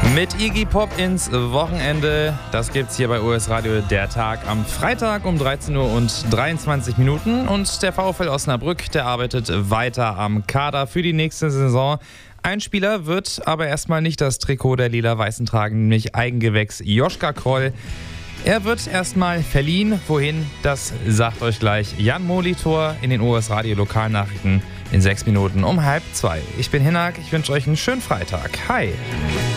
Mit Iggy Pop ins Wochenende. Das gibt's hier bei US Radio, der Tag am Freitag um 13 Uhr und 23 Minuten. Und der VfL Osnabrück, der arbeitet weiter am Kader für die nächste Saison. Ein Spieler wird aber erstmal nicht das Trikot der Lila-Weißen tragen, nämlich Eigengewächs Joschka Kroll. Er wird erstmal verliehen. Wohin, das sagt euch gleich Jan Molitor in den US Radio Lokalnachrichten in 6 Minuten um 1:30. Ich bin Hinak, ich wünsche euch einen schönen Freitag. Hi!